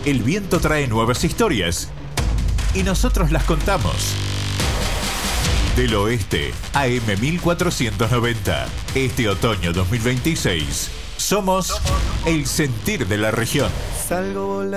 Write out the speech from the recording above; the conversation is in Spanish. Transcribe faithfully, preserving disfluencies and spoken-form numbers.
El viento trae nuevas historias y nosotros las contamos. Del Oeste, A M mil cuatrocientos noventa. Este otoño dos mil veintiséis, somos el sentir de la región. Salgo